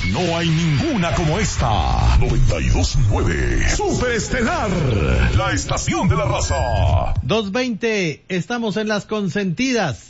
No hay ninguna como esta. 92.9 Superestelar, la estación de la raza. 2:20, estamos en las consentidas.